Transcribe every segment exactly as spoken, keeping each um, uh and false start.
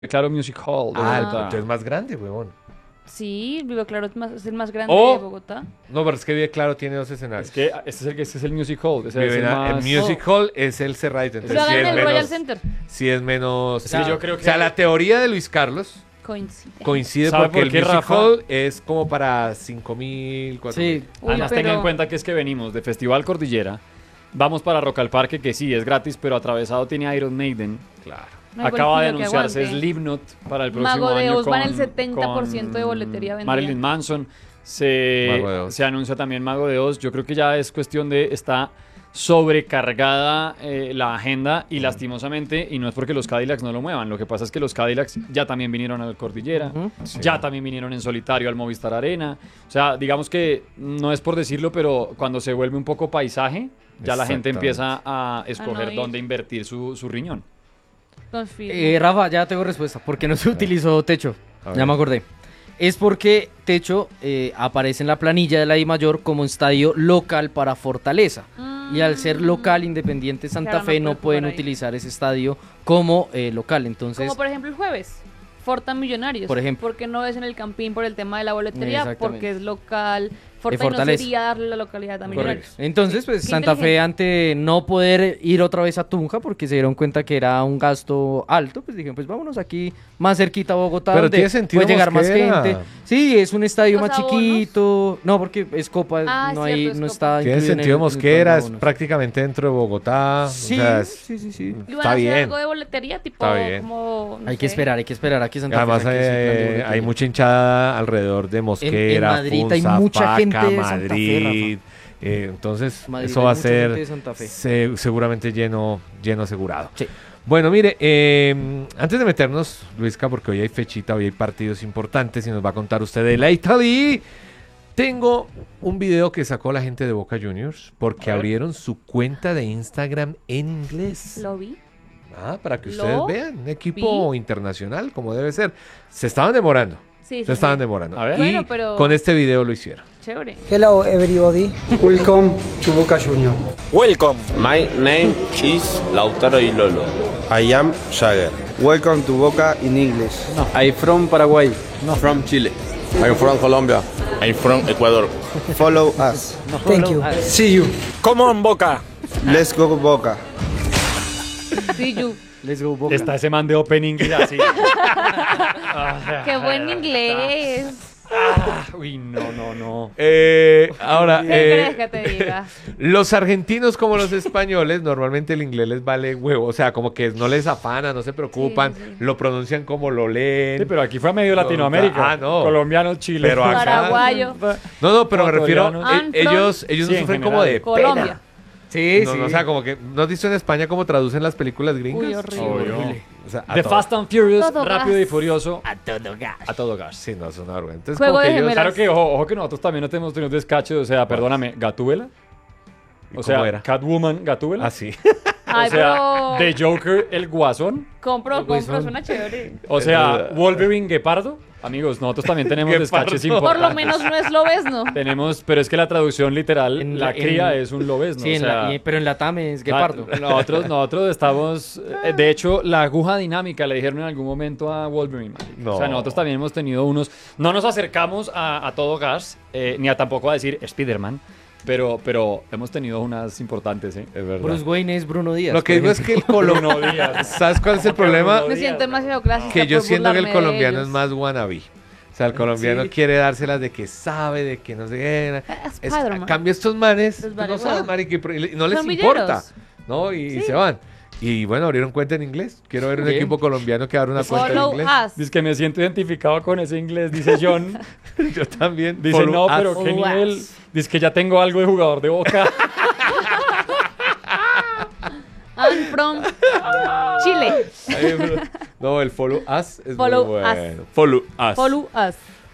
Claro, Music Hall. de Ah, el Bogotá. punto es más grande, huevón. Sí, Vivo Claro es, más- es el más grande Oh. de Bogotá. No, pero es que Vive Claro tiene dos escenarios. Es que este es el, este es el Music Hall. Ese es Vive el Na- más... el Music Hall es el cerradito. Lo Entonces, sí hagan es en el Royal menos, Center. sí es menos. Sí, yo creo O sea, que- la teoría de Luis Carlos Coincide. coincide ¿Sabe porque por el qué, Music Rafa? Hall es como para cinco mil, cuatro mil. Sí, Uy, Además, pero- tengan en cuenta que es que venimos de Festival Cordillera, vamos para Rock al Parque, que sí, es gratis, pero atravesado tiene Iron Maiden. Claro. No hay Acaba de bolsillo que anunciarse aguante. Slipknot para el próximo Mago de año Oz van con- el setenta por ciento de con boletería vendida. Marilyn Manson. Se, Mago de Oz. se anuncia también Mago de Oz. Yo creo que ya es cuestión de... Está sobrecargada eh, la agenda y lastimosamente, y no es porque los Cadillacs no lo muevan, lo que pasa es que los Cadillacs ya también vinieron al Cordillera, Ujú. Sí. ya también vinieron en solitario al Movistar Arena. O sea, digamos que no es por decirlo, pero cuando se vuelve un poco paisaje, ya la gente Exactamente. empieza a escoger ir. dónde invertir su, su riñón. Confirmo. Eh, Rafa, ya tengo respuesta. ¿Por qué no se utilizó Techo? A Ya ver. me acordé. Es porque Techo eh, aparece en la planilla de la I Mayor como estadio local para Fortaleza. Y al ser local independiente Santa Claro, no Fe no puede pueden jugar ahí. utilizar ese estadio como eh, local. Entonces, Como por ejemplo el jueves, Forta Millonarios. Por ejemplo. Porque no es en el Campín por el tema de la boletería, Exactamente. porque es local. Forta y no Fortaleza. sería darle la localidad a Millonarios. correcto. Entonces, pues Qué Santa Fe, inteligente. ante no poder ir otra vez a Tunja porque se dieron cuenta que era un gasto alto, pues dijeron, pues vámonos aquí más cerquita a Bogotá, Pero donde tiene sentido puede llegar más Mosquera. gente. Sí, es un estadio ¿Los más abonos? chiquito. No, porque es Copa, Ah, no, es hay, cierto, es no Copa. está Tiene incluido en sentido el- en el Mosquera, plan de es abonos. prácticamente dentro de Bogotá. Sí, o sea, es- sí, sí, sí. ¿Y van Está a hacer bien. algo de boletería? Tipo, Está bien. como. no Hay que sé. esperar, hay que esperar a que Santa Además, Fe saque ese plan de eh, boletería. hay mucha hinchada alrededor de Mosquera, Madrid hay Funza, mucha Paca, gente de Santa Fe, Madrid. eh, entonces, Madrid eso hay va a mucha gente ser de Santa Fe. se- seguramente lleno, lleno asegurado. Sí. Bueno, mire, eh, antes de meternos, Luisca, porque hoy hay fechita, hoy hay partidos importantes y nos va a contar usted de la Italy. Tengo un video que sacó la gente de Boca Juniors porque A ver. abrieron su cuenta de Instagram en inglés. Lo vi. Ah, para que Lo ustedes vean, un equipo internacional como debe ser. Se estaban demorando, Sí, sí. se estaban sí. demorando. A ver. Y Bueno, pero- con este video lo hicieron. Chévere. Hello everybody, welcome to Boca Juniors. Welcome. My name is Lautaro Ilolo. I am Jagger. Welcome to Boca in English. I from Paraguay. No. From Chile. I'm from Colombia. I'm from Ecuador. Follow us. Thank you. See you. Come on, Boca. Let's go Boca. Sí, you. Let's go, Boca. Está ese man de opening así. Qué buen inglés. Ah, uy, no, no, no. Eh, ahora, ¿Qué eh, crees que te diga? los argentinos como los españoles, normalmente el inglés les vale huevo. O sea, como que no les afana, no se preocupan, Sí, sí. lo pronuncian como lo leen. Sí, pero aquí fue a medio Latinoamérica. Ah, no. Colombiano, Chile. Pero acá- Paraguayo. No, no, pero me refiero, Ecuatorianos. eh, I'm from- ellos, ellos Sí, no en sufren general. como de Colombia. pena. Sí, No, sí. no, o sea, como que, ¿no has visto en España cómo traducen las películas gringas? Uy, horrible. Obvio. O sea, a The todo. Fast and Furious, Todo Rápido gas. y Furioso. A todo gas. A todo gas. Sí, no, es una vergüenza. Entonces, Juego como de que ellos- gemelas. Claro que, ojo, ojo que nosotros también no tenemos tenido descache, o sea, perdóname, Gatúbela. ¿Y O cómo sea, era? Catwoman, Gatúbela. Ah, sí. Ay, o sea, pero. The Joker, el Guasón. Compro, compro, Guasón. suena chévere. O sea, Wolverine, Guepardo. Amigos, nosotros también tenemos Guepardo. descaches Por importantes. lo menos no es lobesno. Tenemos, pero es que la traducción literal, En la la- cría en- es un lobesno. Sí, o en sea, la- y- pero en la Tame es Guepardo. Ah, Nosotros, nosotros estamos. eh, De hecho, la aguja dinámica le dijeron en algún momento a Wolverine. marica. No. O sea, nosotros también hemos tenido unos. No nos acercamos a, a todo gas, eh, ni a tampoco a decir Spider-Man, pero, pero hemos tenido unas importantes, ¿eh? Es verdad. Bruce Wayne es Bruno Díaz. Lo que por digo es ejemplo. que el colombiano... Bruno Díaz. ¿Sabes cuál es el problema? Bruno Me Díaz, siento ¿no? demasiado clásica. Que yo por siento que el burlarme de colombiano ellos. es más wannabe. O sea, el colombiano Sí. quiere dárselas de que sabe, de que no sé qué. Es, Spider-Man. a cambio estos manes, Les tú vale no sabes, huevo. marica, y pro- y no les Son importa, villeros. ¿no? Y, Sí. se van. Y bueno, abrieron cuenta en inglés. Quiero ver un Bien. equipo colombiano que abra una cuenta en Follow inglés. us. Dice que me siento identificado con ese inglés, dice John. Yo también. Dice, Follow no, us. pero qué Follow nivel. us. Dice que ya tengo algo de jugador de Boca. I'm from Chile. Ay, bro. No, el follow us es Follow muy us. bueno. Follow us. Follow us.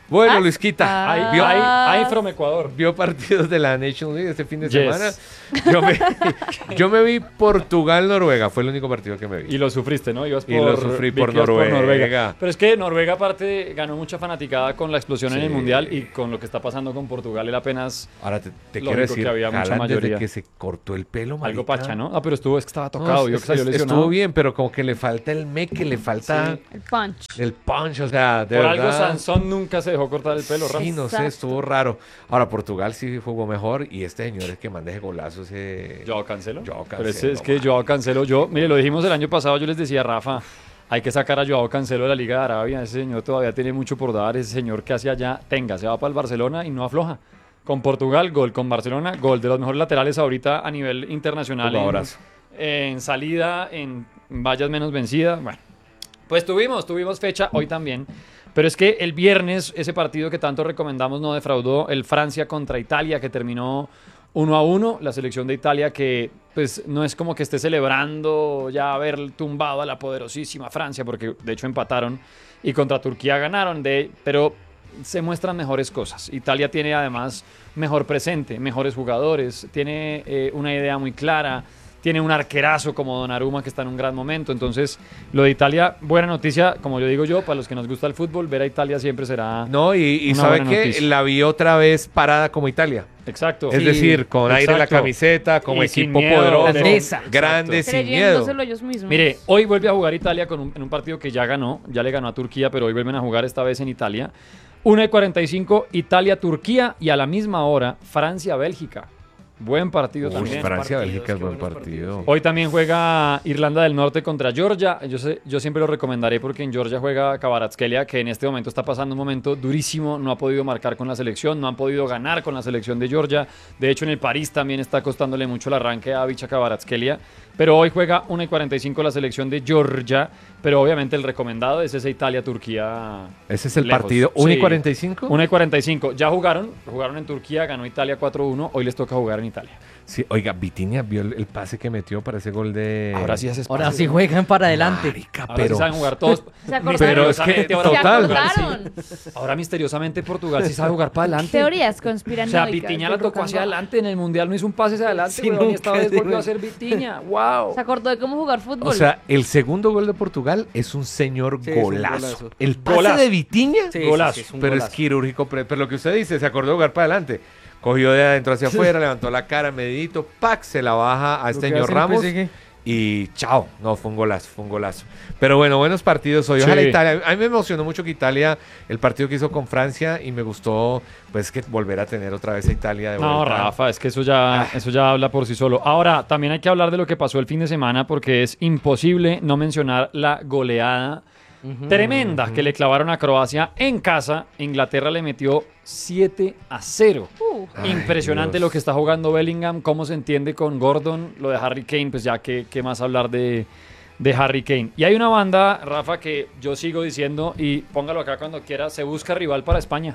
Bueno, ¿Ah? Luisquita, Ahí, vio, ahí, ahí from Ecuador. vio partidos de la Nations League este fin de Yes. semana. Yo me, yo me vi Portugal-Noruega, fue el único partido que me vi. Y lo sufriste, ¿no? Ibas por, Y lo sufrí vi por que ibas Noruega. Pero es que Noruega, aparte, ganó mucha fanaticada con la explosión en Sí. el Mundial y con lo que está pasando con Portugal. Él apenas Ahora te, te Lógico quiero decir, que había mucha Haaland desde mayoría. que se cortó el pelo, algo marica. pacha, ¿no? Ah, pero estuvo, es que estaba No, tocado. es- Yo que salió es- lesionado. estuvo bien, pero como que le falta el meque, le falta Sí. El punch. el punch, o sea, de Por verdad. algo Sansón nunca se dejó cortar el pelo, Rafa. Sí, no sé, Exacto. estuvo raro. Ahora, Portugal sí jugó mejor y este señor es que manda ese golazo, ese... Joao Cancelo. Joao Pero ese Cancelo, es que man. Joao Cancelo, yo, mire, lo dijimos el año pasado, yo les decía, Rafa, hay que sacar a Joao Cancelo de la Liga de Arabia. Ese señor todavía tiene mucho por dar. Ese señor que hace allá, tenga, se va para el Barcelona y no afloja. Con Portugal, gol. Con Barcelona, gol. De los mejores laterales ahorita a nivel internacional. En, Jugadorazo. en salida, en vallas menos vencida. Bueno, pues tuvimos, tuvimos fecha hoy también. Pero es que el viernes, ese partido que tanto recomendamos no defraudó, el Francia contra Italia, que terminó uno a uno. La selección de Italia que pues no es como que esté celebrando ya haber tumbado a la poderosísima Francia, porque de hecho empataron y contra Turquía ganaron, de, pero se muestran mejores cosas. Italia tiene además mejor presente, mejores jugadores, tiene eh, una idea muy clara. Tiene un arquerazo como Donnarumma que está en un gran momento. Entonces, lo de Italia, buena noticia, como yo digo yo, para los que nos gusta el fútbol, ver a Italia siempre será... No, y, y Una sabe buena que noticia. la vi otra vez parada como Italia. Exacto. Es Sí, decir, con aire en la exacto. camiseta, como Y sin equipo miedo, poderoso, grandeza. grande, sin miedo. Creyéndoselo ellos mismos. Mire, hoy vuelve a jugar Italia con un- en un partido que ya ganó, ya le ganó a Turquía, pero hoy vuelven a jugar esta vez en Italia. una y cuarenta y cinco, Italia-Turquía y a la misma hora, Francia-Bélgica. Buen partido Uy, también. Francia-Bélgica es qué buen buenos partido. partidos, Hoy también juega Irlanda del Norte contra Georgia. Yo, sé- yo siempre lo recomendaré porque en Georgia juega Kvaratskhelia, que en este momento está pasando un momento durísimo. No ha podido marcar con la selección, no han podido ganar con la selección de Georgia. De hecho, en el París también está costándole mucho el arranque a Bicha Kvaratskhelia. Pero hoy juega una y cuarenta y cinco la selección de Georgia. Pero obviamente el recomendado es ese Italia-Turquía. Ese es el lejos. partido. ¿uno y Sí. cuarenta y cinco? una y cuarenta y cinco. Ya jugaron, jugaron en Turquía, ganó Italia cuatro uno. Hoy les toca jugar en Italia. Sí, oiga, Vitinha vio el, el pase que metió para ese gol de... Ahora sí hace Ahora espacio. sí juegan para adelante. Marica, Ahora pero... sí saben jugar todos. ¿Se acordaron? Pero es que Misteriosamente, ahora Se total. Portugal sí- acordaron. Ahora misteriosamente Portugal sí sabe jugar para adelante. Teorías O conspiranoicas. sea, Vitiña la de tocó rock hacia and roll. adelante en el Mundial, no hizo un pase hacia adelante, Sí, weón, y nunca, esta vez sí, volvió güey. a ser Vitiña. ¡Wow! Se acordó de cómo jugar fútbol. O sea, el segundo gol de Portugal es un señor Sí, es un golazo. golazo. El pase Golazo. de Vitinha, Sí, sí, Golazo. sí, es un pero es golazo. quirúrgico. Pero, pero lo que usted dice, se acordó de jugar para adelante. Cogió de adentro hacia afuera, levantó la cara, medidito, pack, se la baja a Lo este que señor hace el Ramos P S G. y chao. No, fue un golazo, fue un golazo. Pero bueno, buenos partidos hoy. Ojalá Sí. Italia. A mí me emocionó mucho que Italia, el partido que hizo con Francia, y me gustó pues que volver a tener otra vez a Italia de No, vuelta. Rafa, es que eso ya, Ah. eso ya habla por sí solo. Ahora, también hay que hablar de lo que pasó el fin de semana porque es imposible no mencionar la goleada tremenda que le clavaron a Croacia en casa. Inglaterra le metió siete a cero. Uh, Ay, Impresionante Dios. lo que está jugando Bellingham, cómo se entiende con Gordon, lo de Harry Kane, pues ya que qué más hablar de, de Harry Kane. Y hay una banda, Rafa, que yo sigo diciendo, y póngalo acá cuando quiera, se busca rival para España.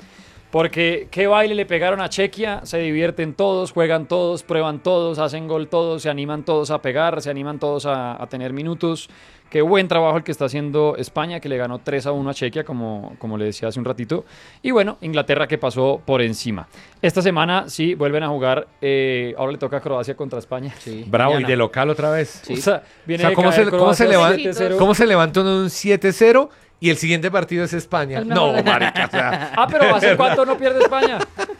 Porque qué baile le pegaron a Chequia, se divierten todos, juegan todos, prueban todos, hacen gol todos, se animan todos a pegar, se animan todos a, a tener minutos. Qué buen trabajo el que está haciendo España, que le ganó tres a uno a Chequia, como, como le decía hace un ratito. Y bueno, Inglaterra que pasó por encima. Esta semana sí vuelven a jugar, eh, ahora le toca a Croacia contra España. Sí, Bravo, mañana. y de local otra vez. Sí. O sea, viene O sea, de ¿cómo caer se- cómo Croacia se levanta- siete cero. ¿Cómo se levantó en un siete cero y el siguiente partido es España? El No, mejor. marica, o sea, Ah, pero ¿hace cuánto no pierde España?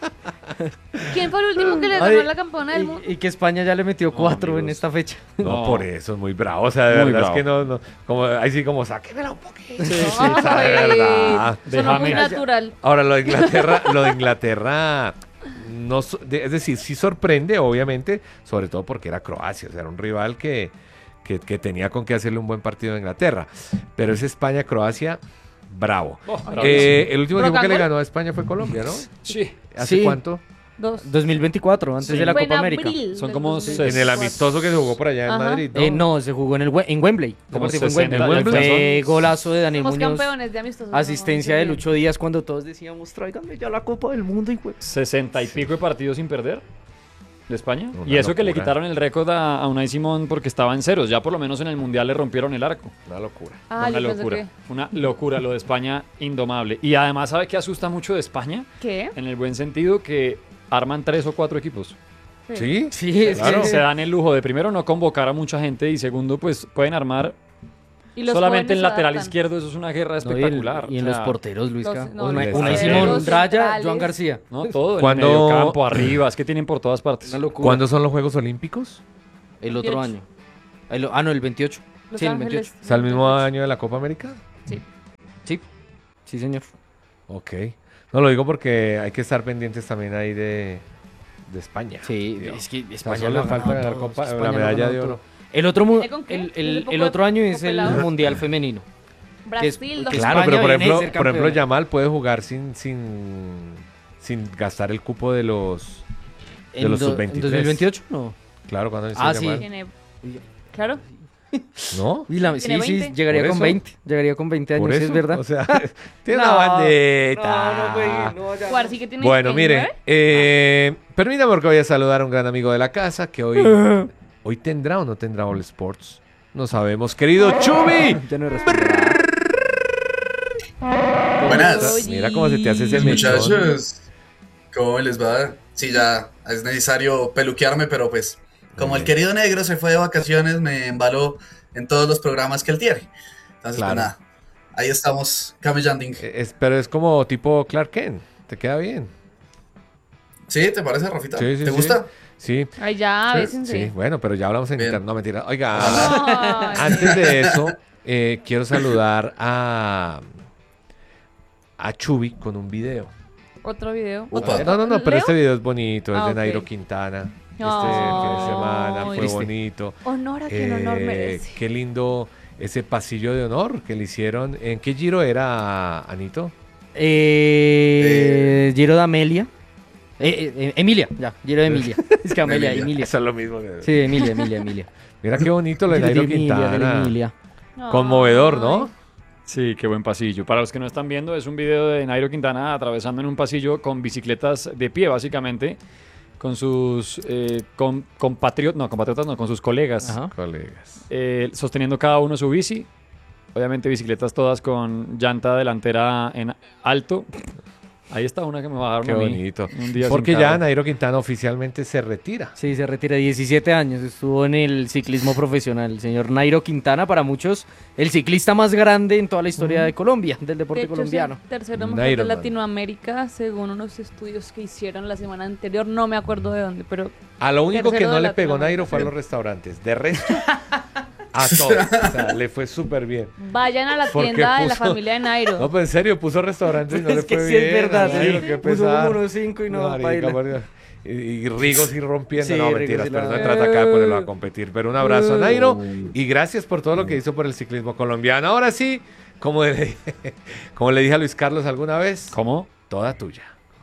¿Quién fue el último que le Ay, ganó la campana del mundo? y, y que España ya le metió cuatro en amigos. esta fecha. no, No. por eso es muy bravo. O sea, de Muy verdad bravo. es que no, no, como, ahí sí como, sáquemela un poquito. Sí, sí. Ay, o sea, de verdad. sonó muy Déjame. natural. Ahora, lo de Inglaterra, lo de Inglaterra, no, so- de- es decir, sí sorprende, obviamente, sobre todo porque era Croacia, o sea, era un rival que, que, que tenía con qué hacerle un buen partido a Inglaterra. Pero es España-Croacia, bravo. Oh, Eh, bravísimo. el último equipo que le ¿Rocangol? ganó a España fue Colombia, ¿no? Sí. ¿Hace Sí. cuánto? Dos. dos mil veinticuatro, antes Sí. de la Fue en Copa América. abril Son del como dos mil seis. En el veinticuatro. amistoso que se jugó por allá en Ajá. Madrid, ¿no? Eh, no, se jugó en, el, We- en Wembley. Ese Como partido fue en sesenta, Wembley. ¿en Wembley? Fue golazo de Daniel Somos Muñoz. campeones de amistosos. Asistencia no, de no, Lucho Díaz cuando todos decíamos, tráiganme ya la Copa del Mundo. Y fue... Sesenta y pico de partidos sin perder. de España. Una Y eso que le locura. quitaron el récord a, a Unai Simón porque estaba en ceros. Ya por lo menos en el Mundial le rompieron el arco. Una locura. Ah, una yo pensé locura. Una locura lo de España, indomable. Y además, ¿sabe qué asusta mucho de España? ¿Qué? En el buen sentido que arman tres o cuatro equipos. ¿Sí? Sí, es Claro. que- Se dan el lujo de primero no convocar a mucha gente y segundo pues pueden armar Y los solamente en jóvenes se lateral adaptan. izquierdo. Eso es una guerra No, y el- espectacular. y en O sea, los porteros, Luisca. Los- no, Unai, los Unai porteros, Simón, los Raya, centrales. Joan García. No, todo, Cuando- en el medio campo, arriba, es que tienen por todas partes. Una locura. ¿Cuándo son los Juegos Olímpicos? El otro veintiocho. año. El- ah, no, el veintiocho. Los Sí, el Ángeles. veintiocho. ¿Es el mismo año de la Copa América? Sí, sí, señor. Ok. No lo digo porque hay que estar pendientes también ahí de, de España. Sí, Dios. es que O sea, España solo lo ha le falta ganado ganar todo, Copa- España la lo ha medalla ganado de todo. oro. El otro, mu- ¿Eh, con qué? el, Hace el- poco el otro año es el pelados. Mundial Femenino. que es- Brasil, que dos- Claro, España pero por viene a ejemplo, ser por ejemplo, campeona. Yamal puede jugar sin, sin, sin gastar el cupo de los... de En los do- sub veintitrés. ¿En dos mil veintiocho? No. Claro, cuando Ah, sí. Tiene... Claro. ¿No? Y la- sí, Tiene sí, veinte. llegaría Por con eso. veinte. Llegaría con veinte años, Por sí, eso, es verdad. o sea, tiene No, una bandita. No, no, güey, no, ya. Cuarzi que tiene Bueno, mire, veintinueve. eh, permítame porque voy a saludar a un gran amigo de la casa que hoy, hoy tendrá o no tendrá All Sports. No sabemos. Querido Chubi. Ya no responderá. Buenas. Mira cómo se te hace ese Pues, mechón. muchachos, ¿cómo les va? Sí, ya es necesario peluquearme, pero pues, como el querido negro se fue de vacaciones, me embaló en todos los programas que él tiene. Entonces, Claro. pues nada, ahí estamos camellando. Eh, Es, pero es como tipo Clark Kent. Te queda bien. ¿Sí? ¿Te parece, Rafita? Sí, sí, ¿Te sí. gusta? Sí. Ay, ya, Sí, bésense. Sí, bueno, pero ya hablamos en Bien. internet. No, mentira. Oiga, Ay. antes de eso, eh, quiero saludar a, a Chubi con un video. Otro video. Upa. ¿Otro? No, no, no, pero ¿Leo? este video es bonito, es Ah, de ok. Nairo Quintana. Este Ay. fin de semana fue Triste. bonito. Honor a quien honor Eh, merece. qué lindo ese pasillo de honor que le hicieron. ¿En qué giro era, Anito? Eh, Giro de Amelia. Eh, eh, eh, Emilia, ya, Giro de Emilia. Es que Amelia, Emilia. Emilia. Eso es lo mismo. que- Sí, Emilia, Emilia, Emilia. Mira qué bonito lo de Giro de Nairo Emilia, de Quintana. Emilia. Conmovedor, ¿no? Sí, qué buen pasillo. Para los que no están viendo, es un video de Nairo Quintana atravesando en un pasillo con bicicletas de pie, básicamente, con sus eh, con, compatriotas, no, compatriotas no, con sus colegas, Ajá. Colegas. eh, sosteniendo cada uno su bici. Obviamente bicicletas todas con llanta delantera en alto. Ahí está una que me bajaron Qué a mí. bonito. Un día Porque sin ya carro. Nairo Quintana oficialmente se retira. Sí, se retira diecisiete años, estuvo en el ciclismo profesional. El señor Nairo Quintana, para muchos, el ciclista más grande en toda la historia de Colombia, del De deporte hecho, es colombiano. el tercero mejor Iron de Man. Latinoamérica, según unos estudios que hicieron la semana anterior. No me acuerdo de dónde, pero A lo único que Tercero no de le pegó Latinoamérica. Nairo fue a los restaurantes. De resto, a todos. O sea, le fue súper bien. vayan a la Porque tienda de la puso- familia de Nairo. No, pues en serio, puso restaurantes y no le Es que fue sí es bien. verdad, a Nairo, sí. qué Puso pesar. uno cinco y no, Marica, baila. por Dios. Y, y Rigo sí rompiendo. Sí, no, Rigo mentiras, sí pero la- no se trata acá de ponerlo a competir. Pero un abrazo a Nairo y gracias por todo lo que hizo por el ciclismo colombiano. Ahora sí, como le, como le dije a Luis Carlos alguna vez, ¿Cómo? toda tuya.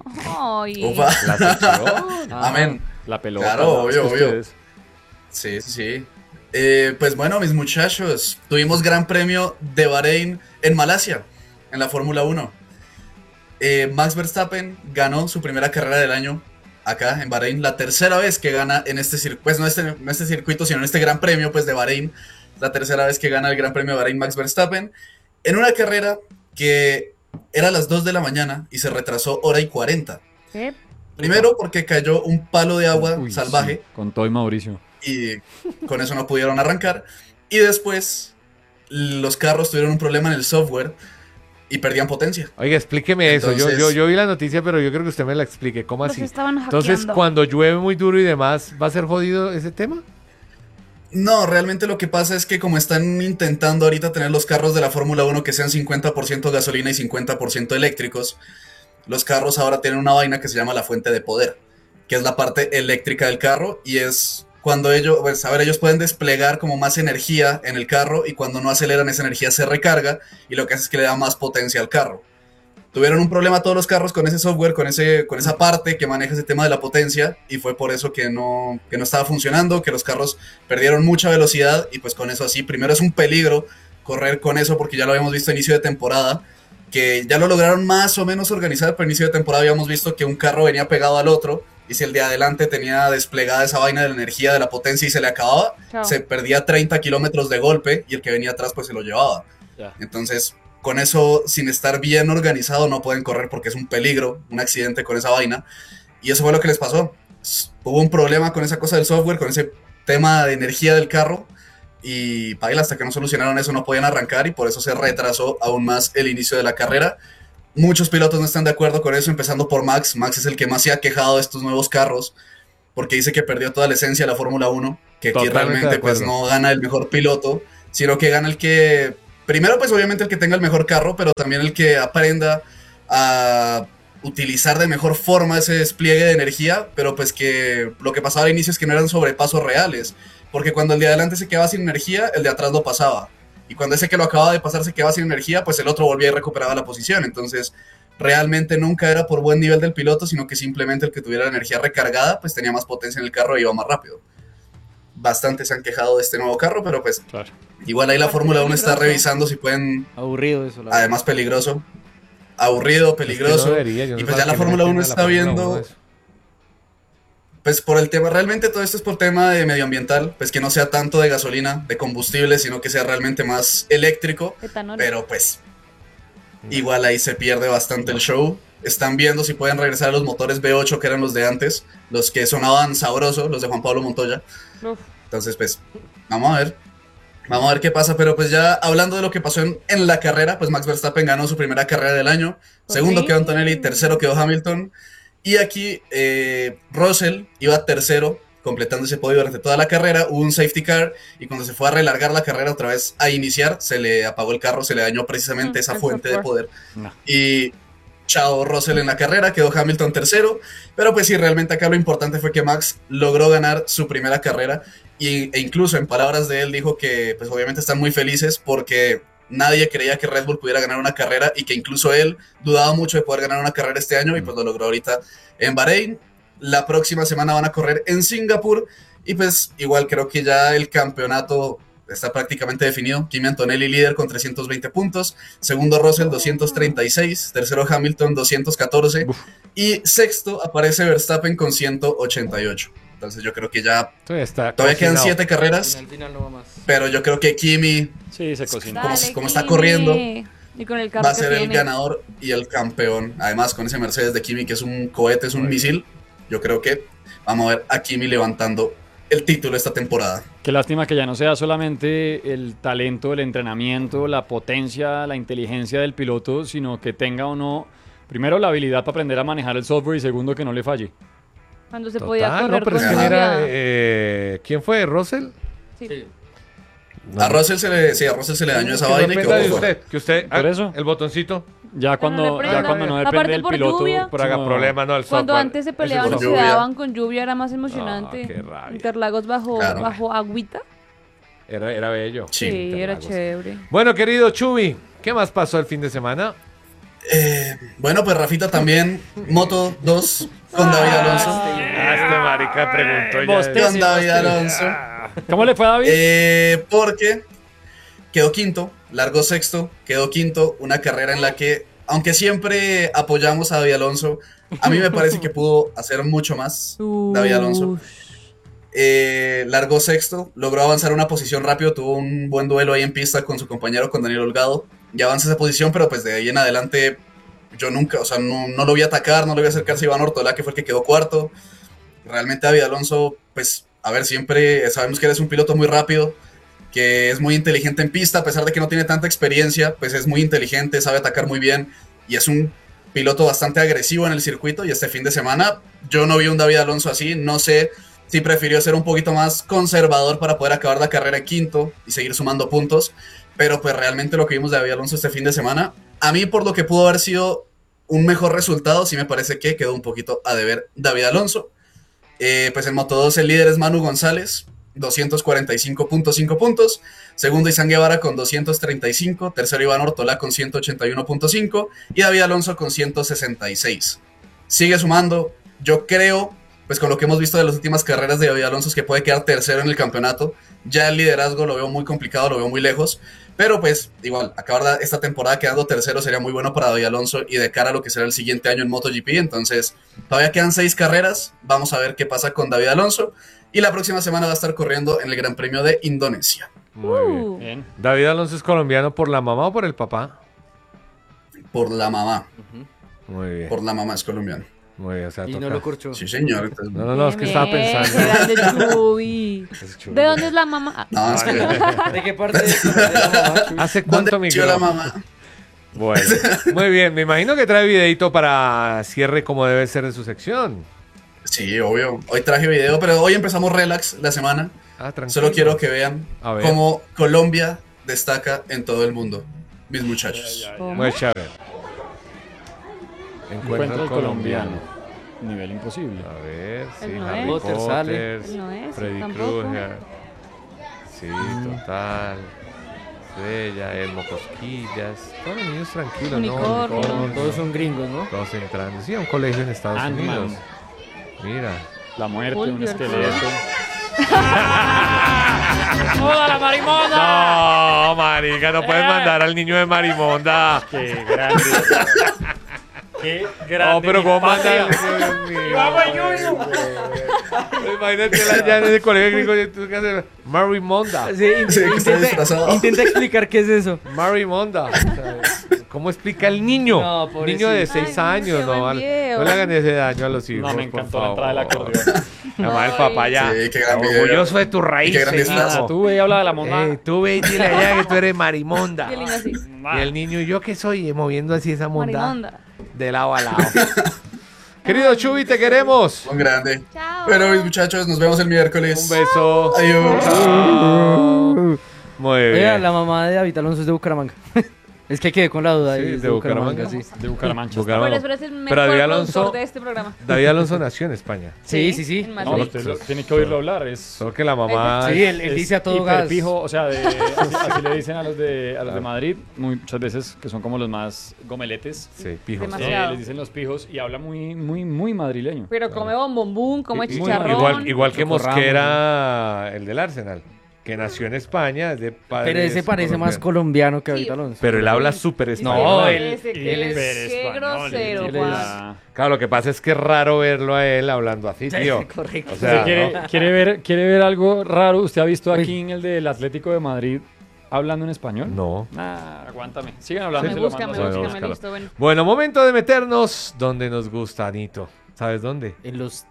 Ay. Upa. La sección. Amén. La pelota. Claro, ¿no? obvio, Es que obvio. ustedes- Sí, sí, sí. Eh, pues bueno, mis muchachos, tuvimos Gran Premio de Bahrein en Malasia, en la Fórmula uno. Eh, Max Verstappen ganó su primera carrera del año acá en Bahrein, la tercera vez que gana en este circuito, pues no este, no este circuito, sino en este Gran Premio pues de Bahrein, la tercera vez que gana el Gran Premio de Bahrein Max Verstappen, en una carrera que era a las dos de la mañana y se retrasó hora y cuarenta. ¿Qué? Primero porque cayó un palo de agua Uy, salvaje. sí, con todo y Mauricio. Y con eso no pudieron arrancar. Y después los carros tuvieron un problema en el software y perdían potencia. Oiga, explíqueme eso. Yo, Entonces- yo, yo vi la noticia, pero yo creo que usted me la explique. ¿Cómo Los así? estaban Entonces, hackeando. cuando llueve muy duro y demás, ¿va a ser jodido ese tema? No, realmente lo que pasa es que como están intentando ahorita tener los carros de la Fórmula uno que sean cincuenta por ciento gasolina y cincuenta por ciento eléctricos, los carros ahora tienen una vaina que se llama la fuente de poder, que es la parte eléctrica del carro y es cuando ellos, pues a ver, ellos pueden desplegar como más energía en el carro y cuando no aceleran esa energía se recarga y lo que hace es que le da más potencia al carro. Tuvieron un problema todos los carros con ese software, con, ese, con esa parte que maneja ese tema de la potencia y fue por eso que no, que no estaba funcionando, que los carros perdieron mucha velocidad y pues con eso así, primero es un peligro correr con eso porque ya lo habíamos visto a inicio de temporada, que ya lo lograron más o menos organizar, pero a inicio de temporada habíamos visto que un carro venía pegado al otro y si el de adelante tenía desplegada esa vaina de la energía, de la potencia y se le acababa, Chao. se perdía treinta kilómetros de golpe y el que venía atrás pues se lo llevaba. Ya. Entonces, con eso, sin estar bien organizado, no pueden correr porque es un peligro, un accidente con esa vaina. Y eso fue lo que les pasó. S- Hubo un problema con esa cosa del software, con ese tema de energía del carro. Y paila, hasta que no solucionaron eso no podían arrancar y por eso se retrasó aún más el inicio de la carrera. Muchos pilotos no están de acuerdo con eso, empezando por Max. Max es el que más se ha quejado de estos nuevos carros porque dice que perdió toda la esencia de la Fórmula uno, que aquí Totalmente de realmente pues acuerdo. no gana el mejor piloto, sino que gana el que, primero pues obviamente el que tenga el mejor carro, pero también el que aprenda a utilizar de mejor forma ese despliegue de energía, pero pues que lo que pasaba al inicio es que no eran sobrepasos reales, porque cuando el de adelante se quedaba sin energía, el de atrás lo pasaba. Y cuando ese que lo acababa de pasar se quedaba sin energía, pues el otro volvía y recuperaba la posición. Entonces, realmente nunca era por buen nivel del piloto, sino que simplemente el que tuviera la energía recargada, pues tenía más potencia en el carro y iba más rápido. Bastante se han quejado de este nuevo carro, pero pues Claro. igual ahí la Aparte Fórmula uno está peligroso. revisando si pueden, Aburrido eso. la verdad. además peligroso, aburrido, peligroso. Es que no debería, yo no y sé pues para ya la qué le Fórmula meten uno a la está Fórmula viendo... uno eso. Pues por el tema, realmente todo esto es por tema de medioambiental, pues que no sea tanto de gasolina, de combustible, sino que sea realmente más eléctrico, Etanol. pero pues igual ahí se pierde bastante el show. Están viendo si pueden regresar a los motores V ocho que eran los de antes, los que sonaban sabroso, los de Juan Pablo Montoya. Uf. Entonces pues vamos a ver, vamos a ver qué pasa, pero pues ya hablando de lo que pasó en, en la carrera, pues Max Verstappen ganó su primera carrera del año, Por segundo fin. quedó Antonelli, tercero quedó Hamilton. Y aquí eh, Russell iba tercero, completando ese podio durante toda la carrera. Hubo un safety car y cuando se fue a relargar la carrera otra vez a iniciar, se le apagó el carro, se le dañó precisamente Mm, esa el fuente de software. poder. No. Y chao Russell en la carrera, quedó Hamilton tercero. Pero pues sí, realmente acá lo importante fue que Max logró ganar su primera carrera. Y, e incluso en palabras de él dijo que pues obviamente están muy felices porque nadie creía que Red Bull pudiera ganar una carrera y que incluso él dudaba mucho de poder ganar una carrera este año y pues lo logró ahorita en Bahrein. La próxima semana van a correr en Singapur y pues igual creo que ya el campeonato está prácticamente definido. Kimi Antonelli líder con trescientos veinte puntos, segundo Russell doscientos treinta y seis, tercero Hamilton doscientos catorce y sexto aparece Verstappen con ciento ochenta y ocho. Entonces yo creo que ya Todavía está todavía quedan cocinado. siete carreras, Al final no va más. pero yo creo que Kimi Sí, se cocinó. como- Dale, como está Kimi. corriendo, Y con el carro va a que ser el tiene. ganador y el campeón. Además, con ese Mercedes de Kimi, que es un cohete, es un misil, yo creo que vamos a ver a Kimi levantando el título esta temporada. Qué lástima que ya no sea solamente el talento, el entrenamiento, la potencia, la inteligencia del piloto, sino que tenga o no, primero, la habilidad para aprender a manejar el software y segundo, que no le falle. Cuando se Total, podía no, correr pero con es que lluvia. era, eh, ¿quién fue? ¿Russell? Sí. Sí. A Russell se le, sí, a Russell se le dañó esa Que vaina y dependa quedó de por fuera. usted, que usted, Por ah, eso. el botoncito, Ya cuando, no le ya prenda. cuando no depende Aparte del por piloto. lluvia. por haga no. problema, no, el Cuando software. antes se Ese peleaban y con se lluvia. daban con lluvia era más emocionante. Ah, qué rabia. Interlagos bajo, Claro. bajo agüita. Era, era bello. Sí, Sí, era Interlagos. chévere. Bueno, querido Chubi, ¿qué más pasó el fin de semana? Eh, bueno, pues Rafita también, Moto dos con David Alonso. Ah, este marica preguntó ya. Bostezo. Con David Alonso. ¿Cómo le fue a David? Eh, porque quedó quinto, largó sexto, quedó quinto, una carrera en la que, aunque siempre apoyamos a David Alonso, a mí me parece que pudo hacer mucho más David Alonso. Eh, largó sexto, logró avanzar una posición rápido, tuvo un buen duelo ahí en pista con su compañero, con Daniel Holgado, y avanza esa posición, pero pues de ahí en adelante yo nunca, o sea, no, no lo vi atacar, no lo vi acercarse a Iván Ortolá, que fue el que quedó cuarto. Realmente David Alonso, pues, a ver, siempre sabemos que él es un piloto muy rápido, que es muy inteligente en pista, a pesar de que no tiene tanta experiencia, pues es muy inteligente, sabe atacar muy bien, y es un piloto bastante agresivo en el circuito, y este fin de semana yo no vi un David Alonso así, no sé si prefirió ser un poquito más conservador para poder acabar la carrera en quinto y seguir sumando puntos, pero pues realmente lo que vimos de David Alonso este fin de semana, a mí por lo que pudo haber sido un mejor resultado, sí me parece que quedó un poquito a deber David Alonso. Eh, pues en Moto dos el líder es Manu González, doscientos cuarenta y cinco punto cinco puntos, segundo Izan Guevara con doscientos treinta y cinco, tercero Iván Ortolá con ciento ochenta y uno punto cinco y David Alonso con ciento sesenta y seis. Sigue sumando, yo creo pues con lo que hemos visto de las últimas carreras de David Alonso es que puede quedar tercero en el campeonato. Ya el liderazgo lo veo muy complicado, lo veo muy lejos, pero pues igual, acabar esta temporada quedando tercero sería muy bueno para David Alonso y de cara a lo que será el siguiente año en MotoGP. Entonces todavía quedan seis carreras, vamos a ver qué pasa con David Alonso, y la próxima semana va a estar corriendo en el Gran Premio de Indonesia. Muy bien. Uh. Bien. ¿David Alonso es colombiano por la mamá o por el papá? Por la mamá, Muy bien. por la mamá es colombiano. Muy bien, o sea, Y toca- no lo corchó. Sí, señor. Entonces, No, no, no, es que estaba Bien, pensando. qué grande, Chuy. Es chulo. ¿De dónde es la mamá? no, es que, ¿De qué parte de de la mamá, Chuy? ¿Hace ¿dónde cuánto nació migró? la mamá? Bueno, muy bien. Me imagino que trae videito para cierre como debe ser de su sección. Sí, obvio. Hoy traje video, pero hoy empezamos relax la semana. Ah, tranquilo. Solo quiero que vean A ver. cómo Colombia destaca en todo el mundo, mis muchachos. ¿Cómo? Muy chévere. Encuentra Encuentra el colombiano. Nivel imposible. A ver, sí, Él no Harry es. Potter, Potter sale. Él no es, Freddy tampoco. Krueger. Sí, total. Estrella, Elmo Cosquillas. Todos los niños tranquilos, Unicornio. ¿no? Unicornio. Todos son gringos, ¿no? Todos entrando. Sí, a un colegio en Estados Ant-Man. Unidos. Mira. La muerte, Uy, un Dios esqueleto. ¡Hola, la marimonda! No, marica, no puedes Eh. mandar al niño de Marimonda. ¡Qué grande! ¡Qué grande! No, pero mi ¿cómo patria! mandan? Dios mío. ¡Vamos, Yuyu! Imagínate allá en el colegio gringo y tú qué haces. Marimonda. Sí, Sí, que está intenta, disfrazado. intenta explicar qué es eso. Marimonda. O sea, ¿cómo explica el niño? No, pobrecito. Niño de seis Ay, años, qué no, buen al- video. no le hagan ese daño a los hijos. No, me por encantó la entrada del favor. acordeón. Además, el papá ya. Sí, qué gran video. Orgulloso de tu raíz. Y qué gran disfraz. Ah, tú, ve, habla de la monda. Eh, tú ve y dile allá que tú eres Marimonda. Qué lindo así. Y el niño, ¿yo qué soy? Eh, Moviendo así esa monda Marimonda. de lado a lado. Querido Chubi, te queremos. Un grande. Chao. Bueno, mis muchachos, nos vemos el miércoles. Un beso. Adiós. Chao. Muy bien. Oiga, la mamá de David Alonso es de Bucaramanga. Es que quedé con la duda. Sí, y es de Bucaramanga. sí. De Bucaramanga. Bucaramanga. Pero es el mejor Pero David productor Alonso, de este programa. David Alonso nació en España. Sí, sí, sí. En No, Madrid. usted lo- tiene que oírlo hablar. Es, Solo que la mamá. Sí, él, él es dice a todo gas. hiperpijo, o sea, de- así, así le dicen a los de, a los de Madrid, muy- muchas veces, que son como los más gomeletes. Sí, pijos. Demasiado. Eh, Demasiado. les dicen los pijos y habla muy, muy, muy madrileño. Pero come bombombún, come Y- chicharrón. Igual, igual que Chocorramo, Mosquera, el del Arsenal, que nació en España, es de padres Pero ese parece más colombianos. colombiano que David Sí. Alonso. Pero él habla súper No, español. él- Ese que él es- es- Qué grosero, él es- Juan. Claro, lo que pasa es que es raro verlo a él hablando así, tío. Correcto. O ¿Usted sea, quiere, ¿no? quiere ver, ¿Quiere ver algo raro? ¿Usted ha visto Uy. aquí en el del Atlético de Madrid hablando en español? No. Nah, aguántame. Sigan hablando. Me se lo busca, mando me a Bueno, busca, hacer. me búscalo. listo, bueno. Bueno, momento de meternos donde nos gusta, Anito. ¿Sabes dónde? En los...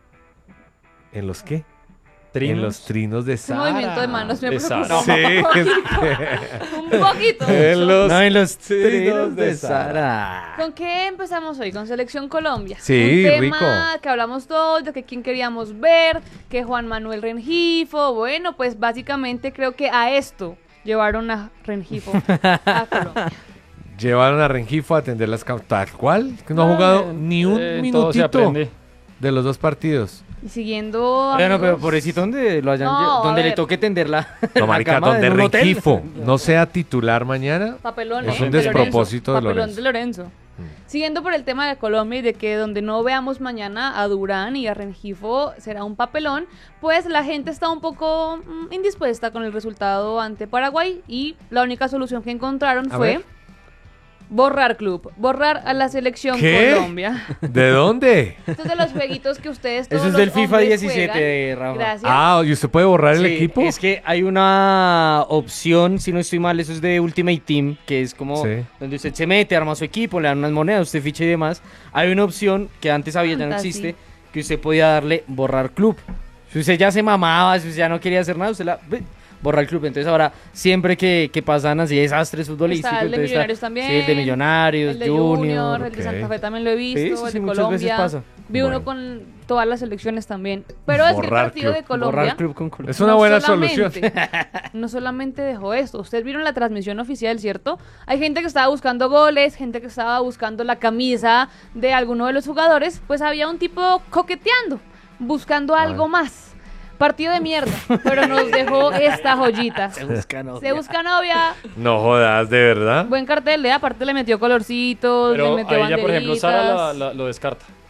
¿En los qué? ¿Trinos? En los trinos de Ese Sara. movimiento de manos me De preocupa. Sara. Sí. Un poquito. En los No, en los trinos trinos de de Sara. ¿Con qué empezamos hoy? Con Selección Colombia. Sí, Un tema rico. que hablamos todos, de que quién queríamos ver, que Juan Manuel Rengifo. Bueno, pues básicamente creo que a esto llevaron a Rengifo a Colombia. Llevaron a Rengifo a atender las cautas. Tal cual, que no ha Ah, jugado eh, ni un eh, todo se minutito aprende. de los dos partidos. Y siguiendo. Bueno, pero amigos, pobrecito, donde lo hayan No, lle- a donde le ver. toque tender la, No, la marica, cama donde en un hotel. Rengifo no sea titular mañana. Papelón, Es ¿eh? un de despropósito de Papelón Lorenzo. de Lorenzo. Siguiendo por el tema de Colombia y de que donde no veamos mañana a Durán y a Rengifo será un papelón, pues la gente está un poco mm, indispuesta con el resultado ante Paraguay y la única solución que encontraron A fue ver. borrar club, borrar a la selección ¿Qué? Colombia. ¿De dónde? Estos de los jueguitos que ustedes todos Eso es los del FIFA hombres diecisiete, juegan. Rafa. Gracias. Ah, ¿y usted puede borrar el Sí, equipo? Es que hay una opción, si no estoy mal, eso es de Ultimate Team, que es como Sí. donde usted se mete, arma su equipo, le dan unas monedas, usted ficha y demás. Hay una opción que antes había, ya no Fantasy. existe, que usted podía darle borrar club. Si usted ya se mamaba, si usted ya no quería hacer nada, usted la borra el club. Entonces ahora, siempre que, que pasan así desastres futbolísticos, Está el de entonces Millonarios también. Sí, el de Millonarios, El de Junior. Junior, el de ok. Santa Fe también lo he visto, Sí, sí, el sí, de muchas veces Colombia. pasa. Vi Bueno. uno con todas las selecciones también. Pero es que el Borrar partido club. de Colombia Borrar club con Colombia. Es una no buena solamente- solución. no solamente dejó esto. Ustedes vieron la transmisión oficial, ¿cierto? Hay gente que estaba buscando goles, gente que estaba buscando la camisa de alguno de los jugadores. Pues había un tipo coqueteando, buscando algo más. Partido de mierda, pero nos dejó esta joyita. Se busca novia. Se busca novia, No jodas, ¿de verdad? buen cartel, ¿eh? Aparte le metió colorcitos, le Pero metió ahí ya, por ejemplo, Sara la- banderitas. la- lo descarta.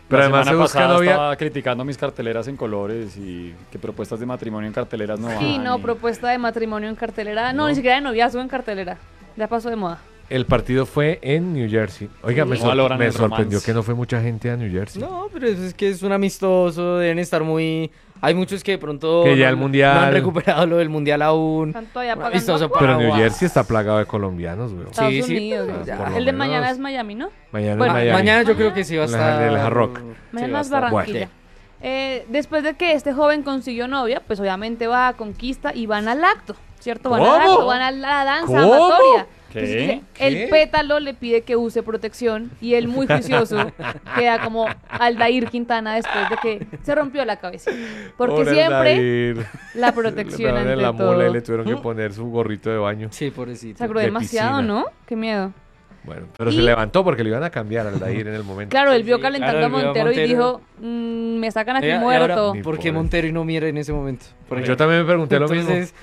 Pero la además semana se busca pasada novia. estaba criticando mis carteleras en colores y que propuestas de matrimonio en carteleras no Sí, van. no, y- propuesta de matrimonio en cartelera. No, No. ni siquiera de noviazgo en cartelera. Ya pasó de moda. El partido fue en New Jersey. Oiga, Sí. me, No sor- valoran me el sorprendió romance. que no fue mucha gente a New Jersey. No, pero es que es un amistoso, deben estar muy... Hay muchos que de pronto Que ya no, el han- mundial- no han recuperado lo del mundial aún. Están todavía Un pagando amistoso agua. Pero para New agua. Jersey está plagado de colombianos, güey. Estados Sí, sí, Unidos. pues, ya. por lo El de menos. mañana es Miami, ¿no? Mañana Bueno, en Miami. Mañana yo creo que sí va a En la- estar... en el Hard Rock. Sí, Mañana va a es estar- Barranquilla. Eh, después de que este joven consiguió novia, pues obviamente va a conquista y van al acto, ¿cierto? Van al ¿Cómo? acto, van a la danza ¿Cómo? amatoria. ¿Qué? Entonces, dice, ¿Qué? el pétalo le pide que use protección y él muy juicioso queda como Aldair Quintana después de que se rompió la cabeza. Porque Pobre siempre Aldair. la protección Le ante la todo. mula y le tuvieron que poner su gorrito de baño. Sí, pobrecito. Se agró de demasiado, piscina. ¿no? Qué miedo. Bueno, pero Y- se levantó porque le iban a cambiar al Aldair en el momento. Claro, él vio Sí, calentando claro, a él vio a Montero, y Montero. dijo, "Mm, me sacan aquí Eh, y muerto. ahora, Mi ¿por qué pobre. Montero y no Miera en ese momento? Por Yo también me pregunté lo mismo. Entonces,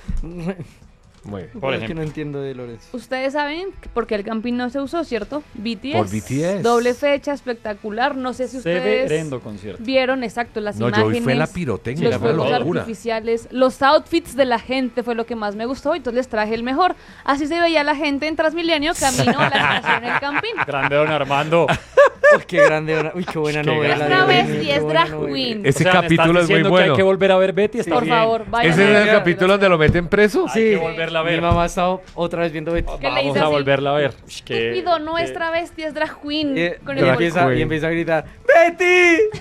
Muy bien. Por es que ejemplo. no entiendo de Lorenzo. Ustedes saben que porque el camping no se usó, ¿cierto? B T S. Por B T S. Doble fecha, espectacular. No sé si ustedes Severendo concierto. vieron exacto las No, yo imágenes. hoy fue la pirotecnia, Los fue una fuegos locura. artificiales, los outfits de la gente fue lo que más me gustó, entonces les traje el mejor. Así se veía la gente en Transmilenio camino a la estación del camping. Grande don Armando. Uy, qué grande. Uy, qué buena Qué novela. grande. de Una Lorenzo, vez y qué es buena drag novela. queen. Ese O sea, ¿me capítulo estás es muy diciendo que bueno. hay que volver a ver Betty, está Por bien. favor, vayan Ese a es el verla. capítulo donde lo meten preso. Hay que volverla a Mi ver. mamá ha estado otra vez viendo Betty. ¿Qué le Vamos dice a así? volverla a ver. Ush, qué- Estúpido, qué- nuestra bestia es drag queen. Eh, con y, el Drag empieza, queen. y empieza a gritar ¡Betty!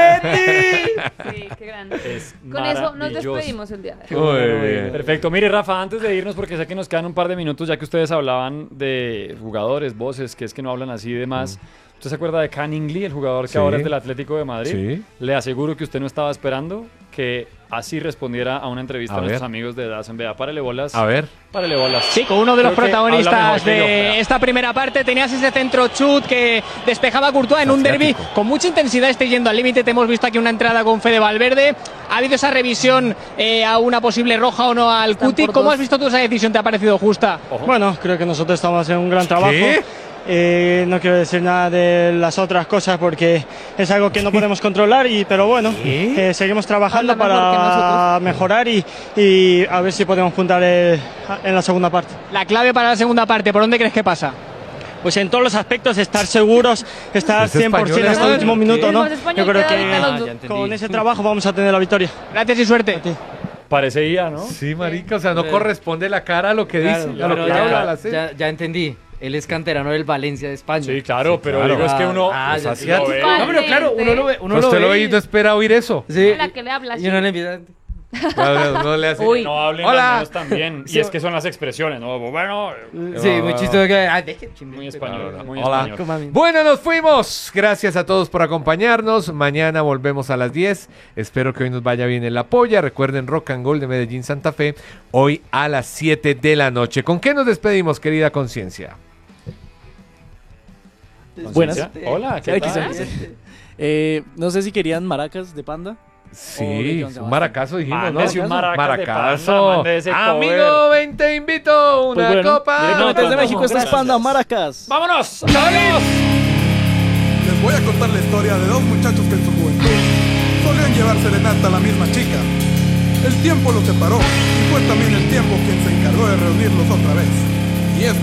¡Betty! Sí, qué grande. Es Con eso nos maravilloso. despedimos el día de hoy. Muy bien. Perfecto. Mire, Rafa, antes de irnos, porque sé que nos quedan un par de minutos, ya que ustedes hablaban de jugadores, voces, que es que no hablan así y demás. ¿Usted se acuerda de Canningly, el jugador que Sí. ahora es del Atlético de Madrid? Sí. Le aseguro que usted no estaba esperando que así respondiera a una entrevista A a, nuestros ver. amigos de Dazn. Vea, párele bolas. A ver. Párele bolas. Sí, con uno de los Creo que habla protagonistas mejor que yo, de vea. esta primera parte. Tenías ese centro chut que despejaba Courtois en un derbi Asiático. con mucha intensidad, estoy yendo al límite. Te hemos visto aquí una entrada con Fede Valverde. ¿Ha habido esa revisión eh, a una posible roja o no al Están Cuti? por ¿Cómo dos. has visto tú esa decisión? ¿Te ha parecido justa? Bueno, creo que nosotros estamos haciendo un gran trabajo. ¿Qué? Eh, no quiero decir nada de las otras cosas porque es algo que no podemos controlar, y, pero bueno, eh, seguimos trabajando Habla mejor que para nosotros. mejorar y, y a ver si podemos puntar eh, en la segunda parte. La clave para la segunda parte, ¿por dónde crees que pasa? Pues en todos los aspectos, estar seguros, estar Es cien por ciento español, hasta el ¿eh? último minuto, ¿no? Es español, Yo creo queda ahorita que los dos. ya entendí. con ese trabajo vamos a tener la victoria. Gracias y suerte. Pareceía, ¿no? Sí, marica, o sea, no Sí. corresponde la cara a lo que Claro, dice, a lo pero que ya, habla la serie. ya, ya entendí. Él es canterano del Valencia de España. Sí, claro, Sí, pero claro. digo, es que uno Ah, pues, ya así sí. lo ve. No, pero claro, uno lo ve. Uno Pues lo usted ve lo ve y y- no espera oír eso. Sí. La que le habla Y uno así. le empieza. No, no, no le hace. Uy. No hablen Hola. al menos también. Y es que son las expresiones, ¿no? Bueno, Sí, muy chistoso que. Ay, deje- muy español. Muy Hola. español. Como a mí. Bueno, nos fuimos. Gracias a todos por acompañarnos. Mañana volvemos a las diez. Espero que hoy nos vaya bien en la polla. Recuerden Rock and Gold de Medellín Santa Fe. Hoy a las siete de la noche. ¿Con qué nos despedimos, querida conciencia? Buenas. ¿Conciencia? Hola, ¿qué Sí, tal? aquí estamos. Eh, no sé si querían maracas de panda. ¿O de Sí, qué once un más? maracazo dijimos, ¿no? Mándese un maracas de Maracazo. panda, mande ese Amigo, cover. ven, te invito una Pues bueno, copa. directo No, desde Panda, México, esto es gracias. Panda Maracas. ¡Vámonos! ¡Vámonos! Les voy a contar la historia de dos muchachos que en su juventud solían llevar serenata a la misma chica. El tiempo los separó y fue también el tiempo quien se encargó de reunirlos otra vez.